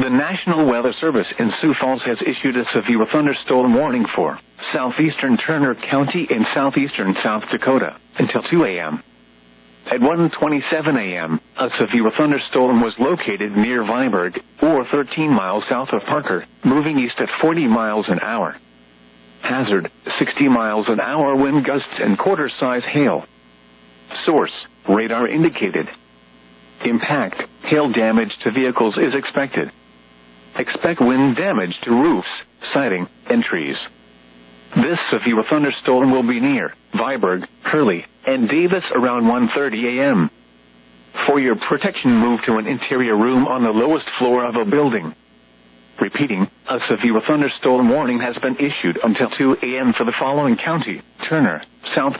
National Weather Service in Sioux Falls has issued a severe thunderstorm warning for southeastern Turner County and southeastern South Dakota until 2 a.m. At 1:27 a.m., a severe thunderstorm was located near Viborg, or 13 miles south of Parker, moving east at 40 miles an hour. Hazard, 60 miles an hour wind gusts and quarter-size hail. Source, radar indicated. Impact, hail damage to vehicles is expected. Expect wind damage to roofs, siding, and trees. This severe thunderstorm will be near Viborg, Hurley, and Davis around 1:30 a.m. For your protection, move to an interior room on the lowest floor of a building. Repeating, a severe thunderstorm warning has been issued until 2 a.m. for the following county: Turner, South